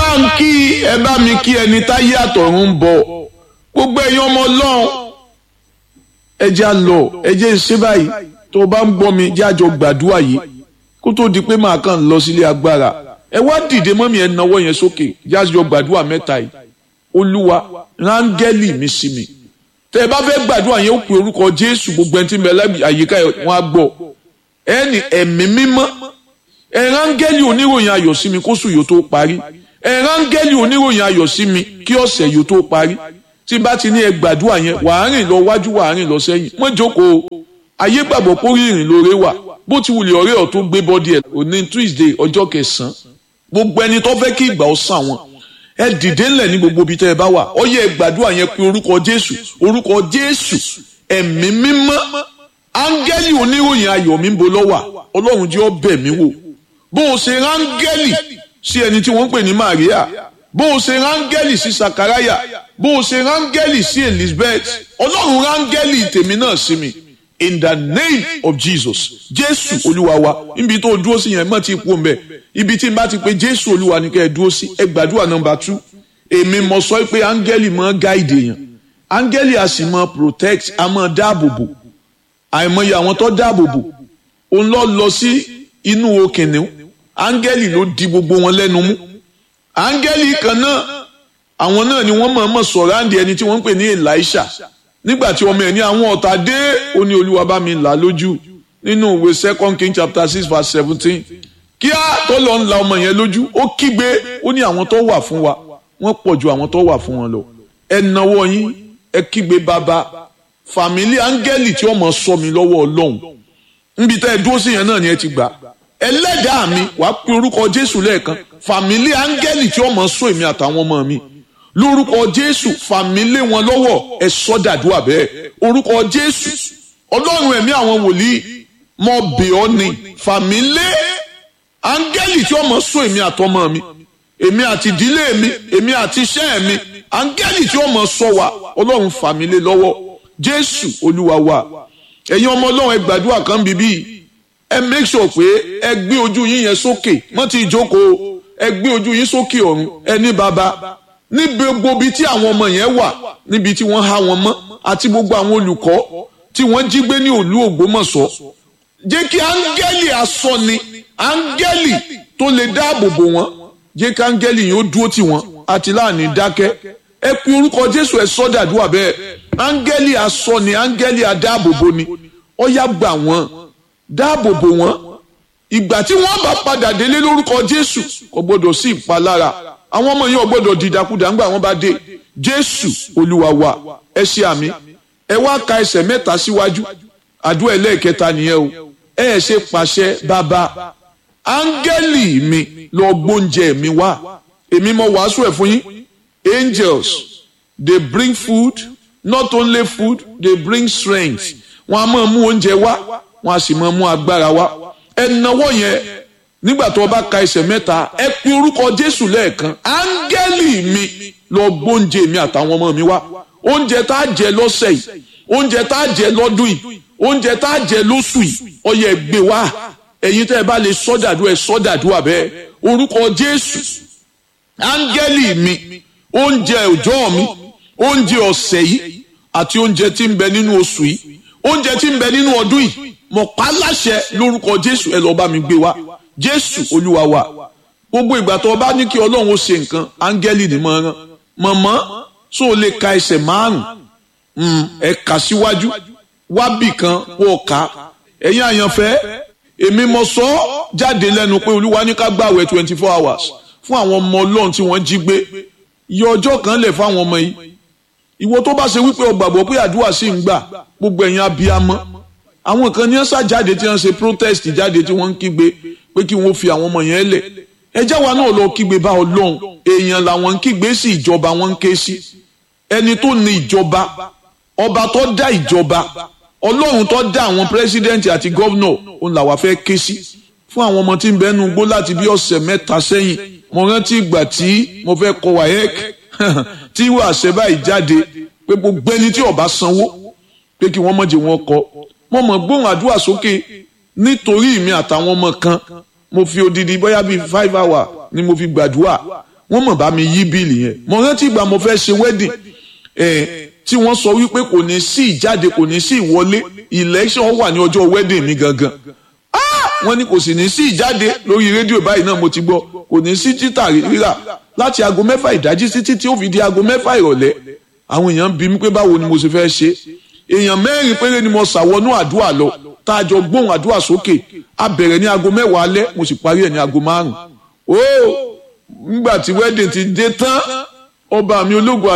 ẹ bá mi kí ẹni táyé àtọ̀run ń bọ̀ gbogbo ẹ̀yin ọmọ Ọlọ́run ẹ jẹ́ á lọ ẹ jẹ́ ṣe báyìí tó bá ń gbọ́ mi jẹ́ àjọ gbàdúrà yìí kó tó di pé màá kàn lọ sílé agbára ẹ wá dìde mọ́mí ẹ nawọ́ yẹn sókè jẹ́ àjọ gbàdúrà mẹ́ta yìí Olúwa rángẹ́lì mi sí mi tẹ́ ẹ bá fẹ́ gbàdúrà yẹn ó pe orúkọ Jésù gbogbo ẹni tí ń bẹ àyíká wọn á gbọ́ ẹni ẹ̀mí mímọ́ ẹ rángẹ́lì oníròyìn ayọ̀ sí mi kó sùn yóò tó parí ẹ rángẹ́lì oníròyìn ayọ̀ sí mi kí ọ̀sẹ̀ yóò tó parí tí bá ti ní ẹ gbàdúrà yẹn wàá rìn lọ wájú wàá rìn lọ sẹ́yìn mọ́ jókòó ayé gbàgbọ́ kó rí ìrìn lóore wà bó ti wulẹ̀ ọ̀rẹ́ ọ̀ tó gbé bọ́dí ẹ̀ òní Tuesday ọjọ́ 9 gbogbo ẹni tó fẹ́ kí ìgbà ó sàn wọn ẹ dìde ńlẹ̀ ní gbogbo ibi tẹ́ ẹ bá wà ó yẹ gbàdúrà yẹn pé orúkọ Jésù ẹ̀mí mímọ́ áńgẹ́lì oníròyìn ayọ̀ mi ń bo lọ́wà Ọlọ́run jẹ́ ó bẹ̀ mí wò bó o ṣe rángẹ́lì sí ẹni tí wọ́n ń pè ní Maria bó o ṣe rángẹ́lì sí Sakaraya bó o ṣe rángẹ́lì sí Elizabeth Ọlọ́run rángẹ́lì tèmi náà sí mi in the name of Jesus Jésù Olúwa wa níbi tó dúró sí yẹn mọ́ ti kú mbẹ́ ibi tí n bá ti pé Jésù Olúwa ni kẹ́ ẹ dúró sí ẹ gbàdúrà number 2 èmi mọ̀ sọ pé áńgẹ́lì máa guide èèyàn áńgẹ́lì a sì máa protect a máa dáàbòbò àìmọye àwọn tó dáàbòbò òun lọ sí inú okìnìún áńgẹ́lì ló di gbogbo wọn lẹ́nu mú áńgẹ́lì kan náà àwọn náà ni wọ́n mọ̀ọ́mọ̀ sọ̀rọ̀ àǹdí ẹni tí wọ́n ń pè ní Elisha nígbà tí ọmọ ẹ̀ ní àwọn ọ̀tá dé ó ní Olúwa bá mi là lójú nínú ìwé 2 Kings chapter 6 verse 17 kíá tó lọ ń la ọmọ yẹn lójú ó kígbe ó ní àwọn tó wà fún wa wọ́n pọ̀ ju àwọn tó wà fún wọn lọ ẹ nawọ́ yín ẹ kígbe bàbá fàmílì áńgẹ́lì tí ó mọ̀ sọ mi lọ́wọ́ Ọlọ́run níbi tẹ́ ẹ dúró sí yẹn náà ni ẹ ti gbà ẹlẹ́dàá mi wàá pe orúkọ Jésù lẹ́ẹ̀kan fàmílì áńgẹ́lì tí ó mọ̀ sọ èmi àtàwọn ọmọ mi lórúkọ Jésù fàmílì wọn lọ́wọ́ ẹ sọ́dàdúrà bẹ́ẹ̀ orúkọ Jésù Ọlọ́run ẹ̀mí àwọn wòlíì mọ̀ bẹ̀ ọ́ ni fàmílì áńgẹ́lì tí ó mọ̀ sọ èmi àtọmọ mi èmi àti ìdílé mi èmi àti iṣẹ́ mi áńgẹ́lì tí ó mọ̀ sọ wa Ọlọ́run fàmílì lọ́wọ́ Jésù Olúwa wa ẹ̀yin ọmọ Ọlọ́run ẹ gbàdúrà kan bíbí ẹ make sure pé ẹ gbé ojú yín yẹn sókè mọ́ ti jókòó ẹ gbé ojú yín sókè ọ̀run ẹ ní bàbá níbi gbogbo tí àwọn ọmọ yẹn wà níbi tí wọ́n há wọn mọ́ àti gbogbo àwọn olùkọ́ tí wọ́n jí gbé ní òlú Ògbómọ̀ṣọ́ jẹ́ kí áńgẹ́lì asọ́ni áńgẹ́lì tó lè dáàbò bò wọ́n jẹ́ kí áńgẹ́lì yóò dúró tì wọ́n àti láàní dákẹ́ ẹ pe orúkọ Jésù ẹ sọ́dàdúrà bẹ́ẹ̀ áńgẹ́lì asọ́ni áńgẹ́lì adáàbòbò ni ó yá gbà wọ́n dáàbòbò wọ́n ìgbà tí wọ́n bá padà délé lórúkọ Jésù kò gbọdọ̀ sí ìpalára àwọn ọmọ yẹn ò gbọdọ̀ dìdàkudà ńgbà wọ́n bá dé Jésù Olúwa wa ẹ ṣe àmì ẹ wá ka ẹsẹ̀ mẹ́ta síwájú àdúrà ẹlẹ́ẹ̀kẹta nìyẹn o ẹ ṣe pàṣẹ bàbá áńgẹ́lì mi lọ gbóúnjẹ mi wá èmi mo wàásù ẹ̀ fún yín angels they bring food not only food they bring strength wọ́n á máa mú oúnjẹ wá wọ́n á sì máa mú agbára wá ẹ nawọ́ yẹn nígbà tó bá ka ẹsẹ̀ mẹ́ta ẹ pe orúkọ Jésù lẹ́ẹ̀kan áńgẹ́lì mi lọ gbóúnjẹ mi àtàwọn ọmọ mi wá oúnjẹ tá a jẹ lọ́sẹ̀ yìí oúnjẹ tá a jẹ lọ́dún yìí oúnjẹ tá a jẹ lóṣù yìí ó yẹ gbé wá ẹ̀yin tẹ́ ẹ bá lè sọ́dàdúrà bẹ́ẹ̀ orúkọ Jésù áńgẹ́lì mi oúnjẹ òjọ́ mi oúnjẹ ọ̀sẹ̀ yìí àti oúnjẹ tí ń bẹ nínú oṣù yìí oúnjẹ tí ń bẹ nínú ọdún yìí mo pa láṣẹ lórúkọ Jésù ẹ lọ bá mi gbé wá Jésù Olúwa wa gbogbo ìgbà tó bá ní kí Ọlọ́run ó ṣe nǹkan áńgẹ́lì ni mo rán mọ̀mọ́ tó o lè ka ẹsẹ̀ 5 ẹ kà síwájú wábì kan wọ́n kà ẹ̀yin àyànfẹ́ èmi mo sọ jáde lẹ́nu pé Olúwa ní ká gbààwẹ̀ 24 hours fún àwọn ọmọ Ọlọ́run tí wọ́n jí gbé iye ọjọ́ kan lẹ̀ fáwọn ọmọ yìí ìwọ tó bá ṣe wípé o gbàgbọ́ pé àdúrà sì ń gbà gbogbo ẹ̀yin abiyamọ àwọn kan ní ọ́sà jáde tí wọ́n ṣe protest jáde tí wọ́n ń kígbe pé kí wọ́n fi àwọn ọmọ yẹn lẹ̀ ẹjẹ́ wa náà lọ kígbe bá Ọlọ́run èèyàn làwọn ń kígbe sí ìjọba wọn ń ké sí ẹni tó ní ìjọba ọba tó dá ìjọba Ọlọ́run tó dá àwọn president àti governor òun làwa fẹ́ ké sí fún àwọn ọmọ tí ń bẹnu gbó láti bí ọ̀sẹ̀ 3 sẹ́yìn mo rántí ìgbà tí mo fẹ́ kọ WAEC tí ìwé àṣẹ báyìí jáde pé gbogbo ẹni tí ó bá sanwó pé kí wọ́n mọ̀jẹ̀ wọn kọ mo mọ̀ gbóhùn àdúrà sókè nítorí mi àtàwọn ọmọ kan mo fi odidi bóyá bíi 5 hours ni mo fi gbàdúrà wọ́n mọ̀ bá mi yí bíìlì yẹn. Mo rántí ìgbà mo fẹ́ ṣe wedding tí wọ́n sọ wípé kò ní sí ìjáde kò ní sí ìwọlé, election wà ní ọjọ́ wedding mi gangan. Wọ́n ní kò sì ní sí ìjáde lórí rédíò báyìí náà mo ti gbọ́, kò ní sí títà rírà láti aago 6 ìdájí títí tí ó fi di aago 6 ìrọ̀lẹ́. Àwọn èèyàn bi mí pé báwo ni mo ṣe fẹ́ ṣe. Èèyàn 4 péré ni mo ṣàwọnú àdúrà lọ, tá a jọ gbóhùn àdúrà sókè. A bẹ̀rẹ̀ ní aago 10 alẹ́, mo sì parí ẹ̀ ní aago 5. Nígbà tí wedding ti dé tán, ọba mi ológun